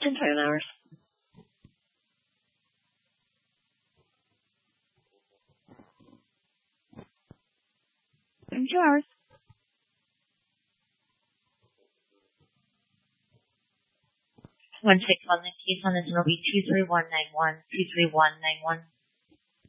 10 hours. 2 hours. 161, the case on this will be 23191, 23191.